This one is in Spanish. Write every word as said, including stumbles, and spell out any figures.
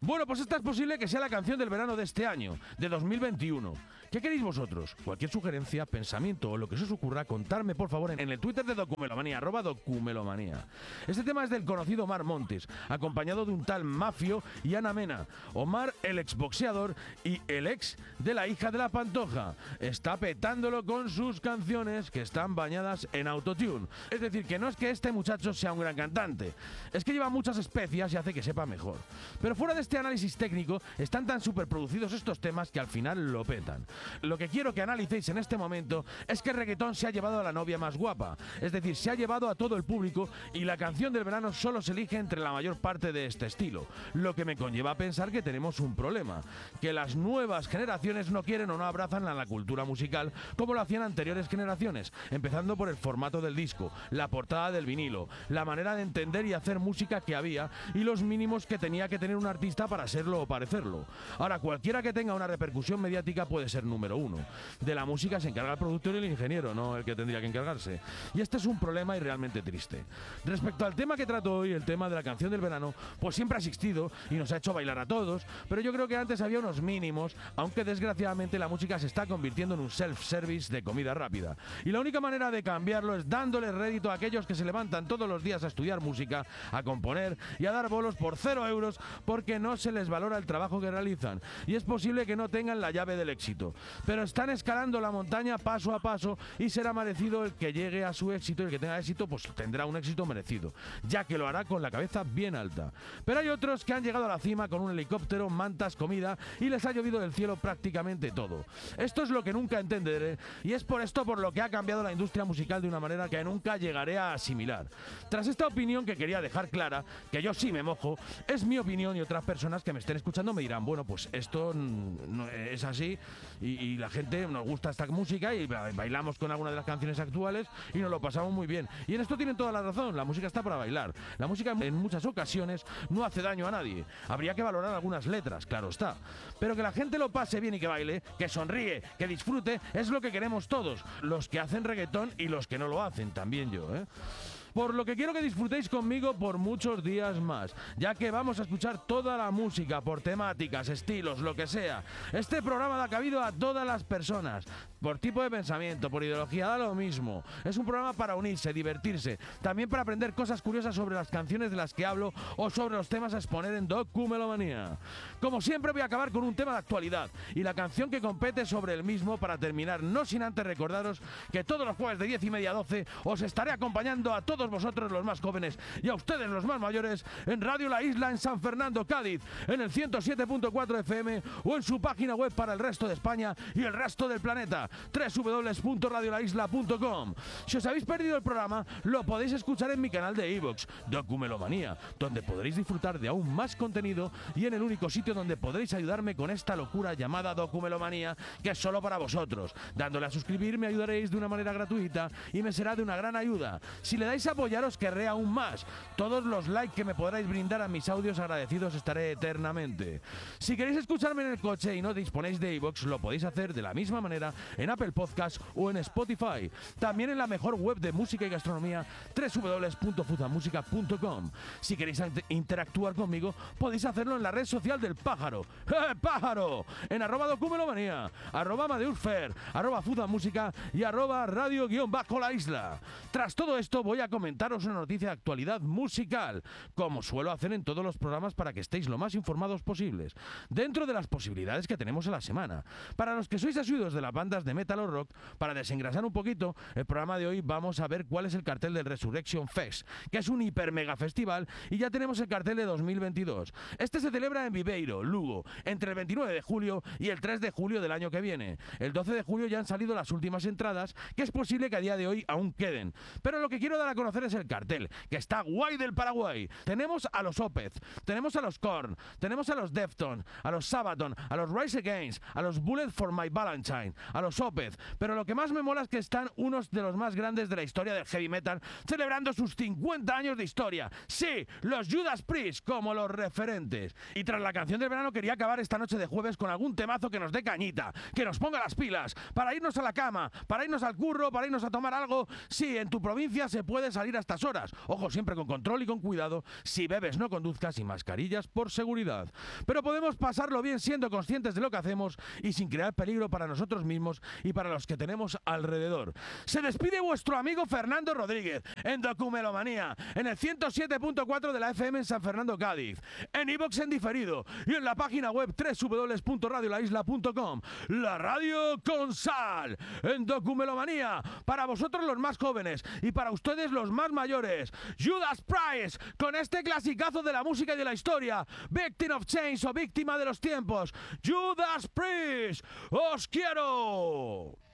Bueno, pues esta es posible que sea la canción del verano de este año, de dos mil veintiuno. ¿Qué queréis vosotros? Cualquier sugerencia, pensamiento o lo que se os ocurra, contarme por favor en el Twitter de Documelomanía, arroba Documelomanía. Este tema es del conocido Omar Montes, acompañado de un tal Mafio y Ana Mena. Omar, el exboxeador y el ex de la hija de la Pantoja. Está petándolo con sus canciones que están bañadas en autotune. Es decir, que no es que este muchacho sea un gran cantante, es que lleva muchas especias y hace que sepa mejor. Pero fuera de este análisis técnico, están tan superproducidos estos temas que al final lo petan. Lo que quiero que analicéis en este momento es que el reggaetón se ha llevado a la novia más guapa, es decir, se ha llevado a todo el público y la canción del verano solo se elige entre la mayor parte de este estilo, lo que me conlleva a pensar que tenemos un problema, que las nuevas generaciones no quieren o no abrazan a la cultura musical como lo hacían anteriores generaciones, empezando por el formato del disco, la portada del vinilo, la manera de entender y hacer música que había y los mínimos que tenía que tener un artista para serlo o parecerlo. Ahora, cualquiera que tenga una repercusión mediática puede ser número uno. De la música se encarga el productor y el ingeniero, no el que tendría que encargarse. Y este es un problema y realmente triste. Respecto al tema que trato hoy, el tema de la canción del verano, pues siempre ha existido y nos ha hecho bailar a todos, pero yo creo que antes había unos mínimos, aunque desgraciadamente la música se está convirtiendo en un self-service de comida rápida. Y la única manera de cambiarlo es dándole rédito a aquellos que se levantan todos los días a estudiar música, a componer y a dar bolos por cero euros porque no se les valora el trabajo que realizan. Y es posible que no tengan la llave del éxito, pero están escalando la montaña paso a paso y será merecido el que llegue a su éxito, y el que tenga éxito pues tendrá un éxito merecido, ya que lo hará con la cabeza bien alta. Pero hay otros que han llegado a la cima con un helicóptero, mantas, comida y les ha llovido del cielo prácticamente todo. Esto es lo que nunca entenderé y es por esto por lo que ha cambiado la industria musical de una manera que nunca llegaré a asimilar. Tras esta opinión que quería dejar clara, que yo sí me mojo, es mi opinión y otras personas que me estén escuchando me dirán, bueno, pues esto no es así y, y la gente nos gusta esta música y bailamos con alguna de las canciones actuales y nos lo pasamos muy bien. Y en esto tienen toda la razón, la música está para bailar. La música en muchas ocasiones no hace daño a nadie. Habría que valorar algunas letras, claro está. Pero que la gente lo pase bien y que baile, que sonríe, que disfrute, es lo que queremos todos. Los que hacen reggaetón y los que no lo hacen, también yo, ¿eh? Por lo que quiero que disfrutéis conmigo por muchos días más, ya que vamos a escuchar toda la música, por temáticas, estilos, lo que sea. Este programa da cabido a todas las personas, por tipo de pensamiento, por ideología, da lo mismo. Es un programa para unirse, divertirse, también para aprender cosas curiosas sobre las canciones de las que hablo o sobre los temas a exponer en Documelomanía. Como siempre voy a acabar con un tema de actualidad y la canción que compete sobre el mismo para terminar, no sin antes recordaros que todos los jueves de diez y media a doce os estaré acompañando a todos vosotros los más jóvenes y a ustedes los más mayores en Radio La Isla en San Fernando, Cádiz, en el ciento siete punto cuatro F M o en su página web para el resto de España y el resto del planeta, doble u doble u doble u punto radio la isla punto com. Si os habéis perdido el programa, lo podéis escuchar en mi canal de iVoox, Documelomanía, donde podréis disfrutar de aún más contenido y en el único sitio donde podréis ayudarme con esta locura llamada Documelomanía, que es solo para vosotros. Dándole a suscribir me ayudaréis de una manera gratuita y me será de una gran ayuda. Si le dais a apoyaros querré aún más. Todos los likes que me podráis brindar a mis audios agradecidos estaré eternamente. Si queréis escucharme en el coche y no disponéis de iVoox, lo podéis hacer de la misma manera en Apple Podcast o en Spotify. También en la mejor web de música y gastronomía, doble u doble u doble u punto fuzamusica punto com. Si queréis interactuar conmigo, podéis hacerlo en la red social del pájaro. ¡Eh, pájaro! En arroba Documelomanía, arroba Amadeusfer, arroba Fuzamusica y arroba radio guión bajo la isla. Tras todo esto voy a comentaros una noticia de actualidad musical, como suelo hacer en todos los programas para que estéis lo más informados posibles, dentro de las posibilidades que tenemos a la semana. Para los que sois asiduos de las bandas de metal o rock, para desengrasar un poquito, el programa de hoy vamos a ver cuál es el cartel del Resurrection Fest, que es un hiper mega festival, y ya tenemos el cartel de dos mil veintidós. Este se celebra en Viveiro, Lugo, entre el veintinueve de julio y el tres de julio del año que viene. El doce de julio ya han salido las últimas entradas, que es posible que a día de hoy aún queden. Pero lo que quiero dar a conocer es el cartel, que está guay del Paraguay. Tenemos a los Opeth, tenemos a los Korn, tenemos a los Deftones, a los Sabaton, a los Rise Against, a los Bullet for My Valentine, a los Opeth. Pero lo que más me mola es que están unos de los más grandes de la historia del heavy metal celebrando sus cincuenta años de historia. Sí, los Judas Priest como los referentes. Y tras la canción del verano quería acabar esta noche de jueves con algún temazo que nos dé cañita, que nos ponga las pilas, para irnos a la cama, para irnos al curro, para irnos a tomar algo. Sí, en tu provincia se puede salir a estas horas. Ojo, siempre con control y con cuidado. Si bebes, no conduzcas y mascarillas por seguridad. Pero podemos pasarlo bien siendo conscientes de lo que hacemos y sin crear peligro para nosotros mismos y para los que tenemos alrededor. Se despide vuestro amigo Fernando Rodríguez en Documelomanía, en el ciento siete punto cuatro de la F M en San Fernando, Cádiz, en iVoox en diferido y en la página web doble u doble u doble u punto radio la isla punto com. La radio con sal en Documelomanía, para vosotros los más jóvenes y para ustedes los más mayores. Judas Priest con este clasicazo de la música y de la historia, Victim of Change o Víctima de los Tiempos. Judas Priest, ¡os quiero!